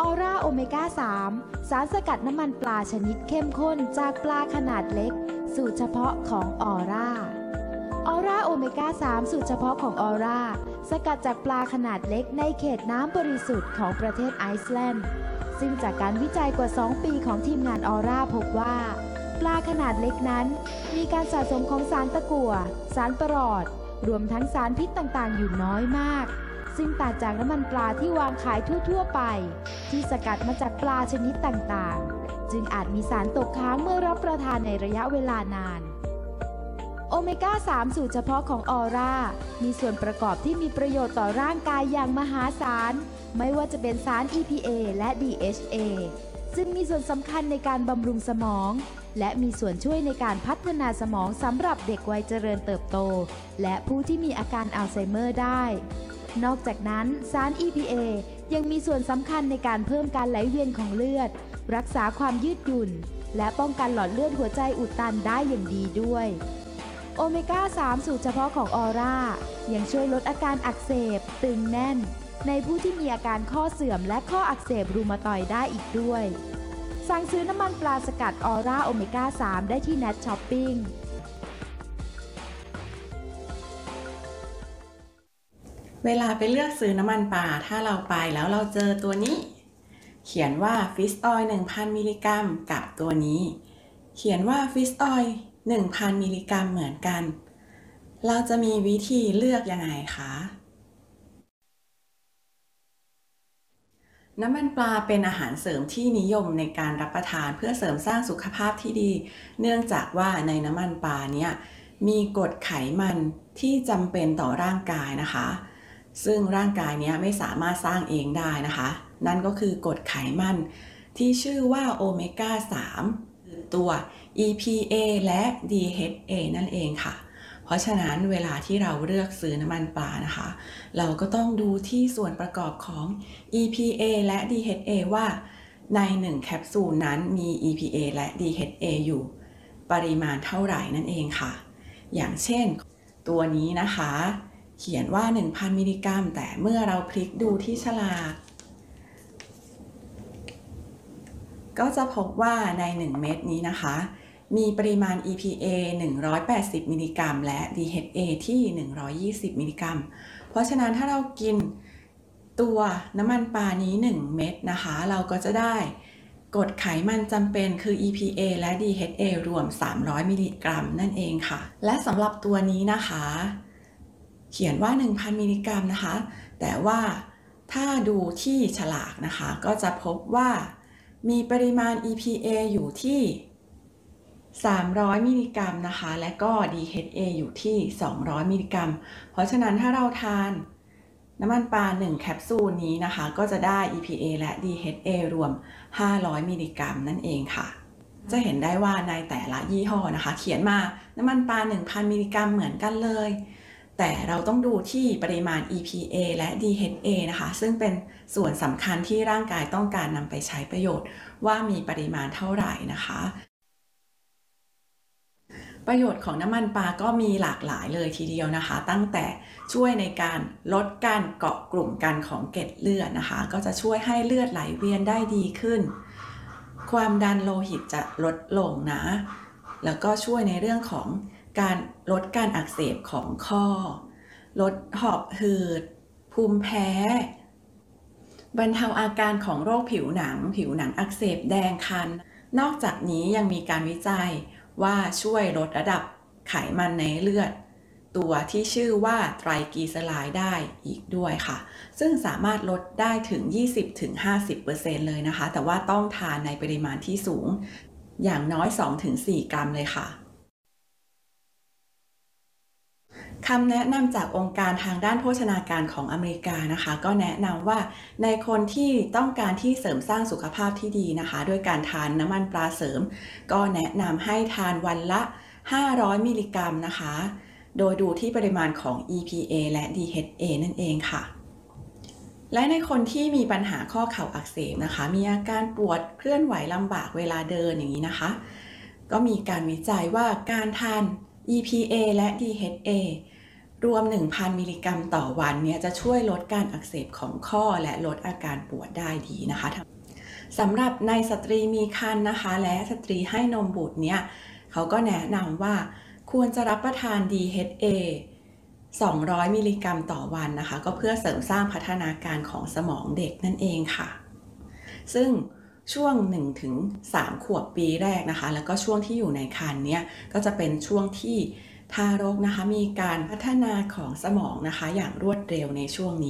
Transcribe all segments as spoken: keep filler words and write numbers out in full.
อร่าโอเมก้า สาม สารสกัดน้ำมันปลาชนิดเข้มข้นจากปลาขนาดเล็กสูตรเฉพาะของออร่าออร่าโอเมก้า สาม สูตรเฉพาะของออร่าสกัดจากปลาขนาดเล็กในเขตน้ำบริสุทธิ์ของประเทศไอซ์แลนด์ซึ่งจากการวิจัยกว่าสองปีของทีมงานออร่าพบว่าปลาขนาดเล็กนั้นมีการสะสมของสารตะกั่วสารประหลอดรวมทั้งสารพิษต่างๆอยู่น้อยมากซึ่งต่างจากน้ำมันปลาที่วางขายทั่วๆไปที่สกัดมาจากปลาชนิดต่างๆจึงอาจมีสารตกค้างเมื่อรับประทานในระยะเวลานานโอเมก้า สาม สูตรเฉพาะของออร่ามีส่วนประกอบที่มีประโยชน์ต่อร่างกายอย่างมหาศาลไม่ว่าจะเป็นสาร อี พี เอ และ ดี เอช เอ ซึ่งมีส่วนสำคัญในการบำรุงสมองและมีส่วนช่วยในการพัฒนาสมองสำหรับเด็กวัยเจริญเติบโตและผู้ที่มีอาการอัลไซเมอร์ได้นอกจากนั้นสาร อี พี เอ ยังมีส่วนสำคัญในการเพิ่มการไหลเวียนของเลือดรักษาความยืดหยุ่นและป้องกันหลอดเลือดหัวใจอุดตันได้อย่างดีด้วยโอเมก้า สาม สูตรเฉพาะของออร่ายังช่วยลดอาการอักเสบตึงแน่นในผู้ที่มีอาการข้อเสื่อมและข้ออักเสบรูมาตอยด์ได้อีกด้วยสั่งซื้อน้ำมันปลาสกัดออร่าโอเมก้า สาม ได้ที่ Net Shopping เวลาไปเลือกซื้อน้ำมันปลาถ้าเราไปแล้วเราเจอตัวนี้เขียนว่า Fish Oil หนึ่งพัน มิลลิกรัมกับตัวนี้เขียนว่า Fish Oil หนึ่งพัน มิลลิกรัมเหมือนกันเราจะมีวิธีเลือกยังไงคะน้ำมันปลาเป็นอาหารเสริมที่นิยมในการรับประทานเพื่อเสริมสร้างสุขภาพที่ดีเนื่องจากว่าในน้ำมันปลาเนี่ยมีกรดไขมันที่จำเป็นต่อร่างกายนะคะซึ่งร่างกายเนี้ยไม่สามารถสร้างเองได้นะคะนั่นก็คือกรดไขมันที่ชื่อว่าโอเมก้า สาม คือตัว อี พี เอ และ ดี เอช เอ นั่นเองค่ะเพราะฉะนั้นเวลาที่เราเลือกซื้อน้ำมันปลานะคะเราก็ต้องดูที่ส่วนประกอบของ อี พี เอ และ ดี เอช เอ ว่าในหนึ่งแคปซูลนั้นมี อี พี เอ และ ดี เอช เอ อยู่ปริมาณเท่าไหร่นั่นเองค่ะอย่างเช่นตัวนี้นะคะเขียนว่า หนึ่งพัน มิลลิกรัมแต่เมื่อเราพลิกดูที่ฉลากก็จะพบว่าในหนึ่งเม็ดนี้นะคะมีปริมาณ อี พี เอ หนึ่งร้อยแปดสิบ มิลลิกรัมและ ดี เอช เอ ที่ หนึ่งร้อยยี่สิบ มิลลิกรัมเพราะฉะนั้นถ้าเรากินตัวน้ำมันปลานี้หนึ่งเม็ดนะคะเราก็จะได้กรดไขมันจำเป็นคือ อี พี เอ และ ดี เอช เอ รวมสามร้อย มิลลิกรัมนั่นเองค่ะและสำหรับตัวนี้นะคะเขียนว่า หนึ่งพัน มิลลิกรัมนะคะแต่ว่าถ้าดูที่ฉลากนะคะก็จะพบว่ามีปริมาณ อี พี เอ อยู่ที่สามร้อยมิลลิกรัมนะคะและก็ ดี เอช เอ อยู่ที่สองร้อยมิลลิกรัมเพราะฉะนั้นถ้าเราทานน้ำมันปลาหนึ่งแคปซูลนี้นะคะก็จะได้ อี พี เอ และ ดี เอช เอ รวมห้าร้อยมิลลิกรัมนั่นเองค่ะจะเห็นได้ว่าในแต่ละยี่ห้อนะคะเขียนมาน้ำมันปลา หนึ่งพัน มิลลิกรัมเหมือนกันเลยแต่เราต้องดูที่ปริมาณ อี พี เอ และ ดี เอช เอ นะคะซึ่งเป็นส่วนสำคัญที่ร่างกายต้องการนำไปใช้ประโยชน์ว่ามีปริมาณเท่าไหร่นะคะประโยชน์ของน้ำมันปลาก็มีหลากหลายเลยทีเดียวนะคะตั้งแต่ช่วยในการลดการเกาะกลุ่มกันของเกล็ดเลือดนะคะก็จะช่วยให้เลือดไหลเวียนได้ดีขึ้นความดันโลหิตจะลดลงนะแล้วก็ช่วยในเรื่องของการลดการอักเสบของข้อลดหอบหืดภูมิแพ้บรรเทาอาการของโรคผิวหนังผิวหนังอักเสบแดงคันนอกจากนี้ยังมีการวิจัยว่าช่วยลดระดับไขมันในเลือดตัวที่ชื่อว่าไตรกลีเซอไรด์ได้อีกด้วยค่ะซึ่งสามารถลดได้ถึง ยี่สิบถึงห้าสิบเปอร์เซ็นต์ เลยนะคะแต่ว่าต้องทานในปริมาณที่สูงอย่างน้อย สองถึงสี่ กรัมเลยค่ะคำแนะนำจากองค์การทางด้านโภชนาการของอเมริกานะคะก็แนะนำว่าในคนที่ต้องการที่เสริมสร้างสุขภาพที่ดีนะคะด้วยการทานน้ำมันปลาเสริมก็แนะนำให้ทานวันละห้าร้อยมิลลิกรัมนะคะโดยดูที่ปริมาณของ อี พี เอ และ ดี เอช เอ นั่นเองค่ะและในคนที่มีปัญหาข้อเข่าอักเสบนะคะมีอาการปวดเคลื่อนไหวลำบากเวลาเดินอย่างนี้นะคะก็มีการวิจัยว่าการทาน อี พี เอ และ ดี เอช เอรวม หนึ่งพัน มิลลิกรัมต่อวันเนี่ยจะช่วยลดการอักเสบของข้อและลดอาการปวดได้ดีนะคะสำหรับในสตรีมีครรภ์นะคะและสตรีให้นมบุตรเนี่ยเขาก็แนะนำว่าควรจะรับประทาน ดี เอช เอ สองร้อย มิลลิกรัมต่อวันนะคะก็เพื่อเสริมสร้างพัฒนาการของสมองเด็กนั่นเองค่ะซึ่งช่วง หนึ่งถึงสาม ขวบปีแรกนะคะแล้วก็ช่วงที่อยู่ในครรภ์เนี่ยก็จะเป็นช่วงที่ทารกนะคะมีการพัฒนาของสมองนะคะอย่างรวดเร็วในช่วงนี้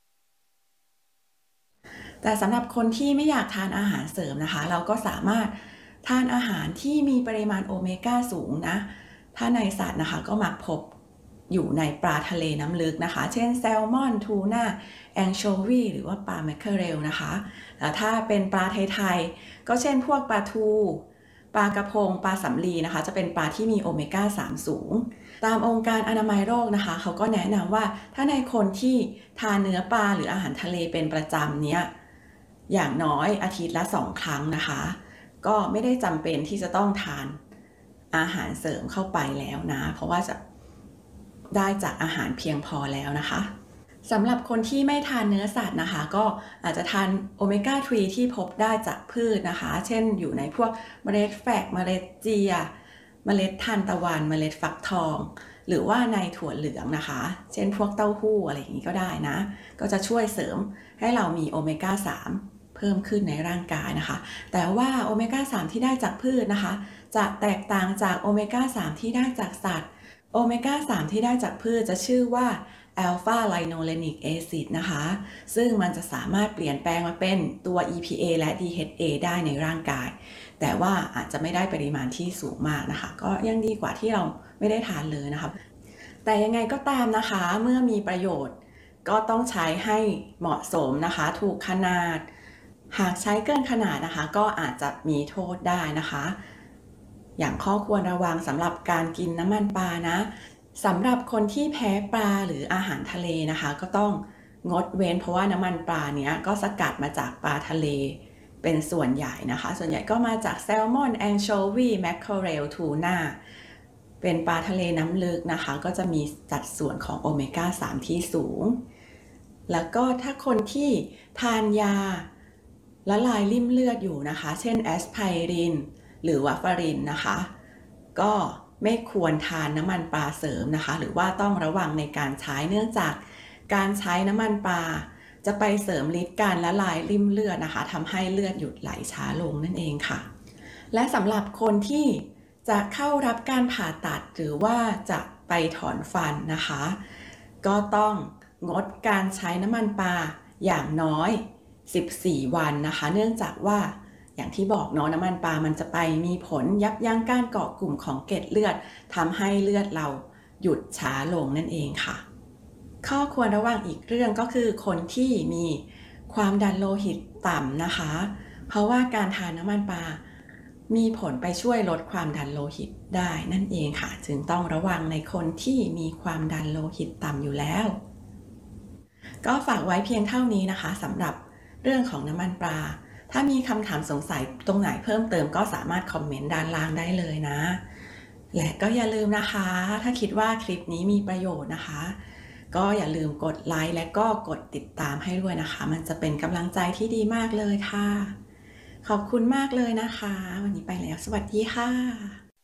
แต่สำหรับคนที่ไม่อยากทานอาหารเสริมนะคะเราก็สามารถทานอาหารที่มีปริมาณโอเมก้าสูงนะถ้าในสัตว์นะคะก็มักพบอยู่ในปลาทะเลน้ำลึกนะคะเช่นแซลมอนทูน่าแองโชวีหรือว่าปลาแมคเคอเรลนะคะแต่ถ้าเป็นปลาไทยๆก็เช่นพวกปลาทูปลากระพงปลาสำลีนะคะจะเป็นปลาที่มีโอเมก้าสามสูงตามองค์การอนามัยโลกนะคะเขาก็แนะนำว่าถ้าในคนที่ทานเนื้อปลาหรืออาหารทะเลเป็นประจำเนี้ยอย่างน้อยอาทิตย์ละสองครั้งนะคะก็ไม่ได้จำเป็นที่จะต้องทานอาหารเสริมเข้าไปแล้วนะเพราะว่าจะได้จากอาหารเพียงพอแล้วนะคะสำหรับคนที่ไม่ทานเนื้อสัตว์นะคะก็อาจจะทานโอเมก้าสามที่พบได้จากพืชนะคะเช่นอยู่ในพวกเมล็ดแฝกเมล็ดเจียเมล็ดทานตะวันเมล็ดฟักทองหรือว่าในถั่วเหลืองนะคะเช่นพวกเต้าหู้อะไรอย่างนี้ก็ได้นะก็จะช่วยเสริมให้เรามีโอเมก้าสามเพิ่มขึ้นในร่างกายนะคะแต่ว่าโอเมก้าสามที่ได้จากพืชนะคะจะแตกต่างจากโอเมก้าสามที่ได้จากสัตว์โอเมก้าสามที่ได้จากพืชจะชื่อว่าอัลฟาไลโนเลนิกแอซิดนะคะซึ่งมันจะสามารถเปลี่ยนแปลงมาเป็นตัว อี พี เอ และ ดี เอช เอ ได้ในร่างกายแต่ว่าอาจจะไม่ได้ปริมาณที่สูงมากนะคะก็ยังดีกว่าที่เราไม่ได้ทานเลยนะคะแต่ยังไงก็ตามนะคะเมื่อมีประโยชน์ก็ต้องใช้ให้เหมาะสมนะคะถูกขนาดหากใช้เกินขนาดนะคะก็อาจจะมีโทษได้นะคะอย่างข้อควรระวังสำหรับการกินน้ำมันปลานะสำหรับคนที่แพ้ปลาหรืออาหารทะเลนะคะก็ต้องงดเว้นเพราะว่าน้ำมันปลาเนี้ยก็สกัดมาจากปลาทะเลเป็นส่วนใหญ่นะคะส่วนใหญ่ก็มาจากแซลมอนแองโชวีแมคเคอเรลทูน่าเป็นปลาทะเลน้ำลึกนะคะก็จะมีสัดส่วนของโอเมก้าสามที่สูงแล้วก็ถ้าคนที่ทานยาละลายริ่มเลือดอยู่นะคะเช่นแอสไพรินหรือวาฟารินนะคะก็ไม่ควรทานน้ำมันปลาเสริมนะคะหรือว่าต้องระวังในการใช้เนื่องจากการใช้น้ำมันปลาจะไปเสริมฤทธิ์การละลายริ่มเลือดนะคะทำให้เลือดหยุดไหลช้าลงนั่นเองค่ะและสำหรับคนที่จะเข้ารับการผ่าตัดหรือว่าจะไปถอนฟันนะคะก็ต้องงดการใช้น้ำมันปลาอย่างน้อยสิบสี่วันนะคะเนื่องจากว่าอย่างที่บอกเนาะน้ำมันปลามันจะไปมีผลยับยั้งการเกาะกลุ่มของเกล็ดเลือดทำให้เลือดเราหยุดช้าลงนั่นเองค่ะข้อควรระวังอีกเรื่องก็คือคนที่มีความดันโลหิตต่ำนะคะเพราะว่าการทานน้ำมันปลามีผลไปช่วยลดความดันโลหิตได้นั่นเองค่ะจึงต้องระวังในคนที่มีความดันโลหิตต่ำอยู่แล้วก็ฝากไว้เพียงเท่านี้นะคะสำหรับเรื่องของน้ำมันปลาถ้ามีคำถามสงสัยตรงไหนเพิ่มเติมก็สามารถคอมเมนต์ด้านล่างได้เลยนะและก็อย่าลืมนะคะถ้าคิดว่าคลิปนี้มีประโยชน์นะคะก็อย่าลืมกดไลค์และก็กดติดตามให้ด้วยนะคะมันจะเป็นกำลังใจที่ดีมากเลยค่ะขอบคุณมากเลยนะคะวันนี้ไปแล้วสวัสดีค่ะ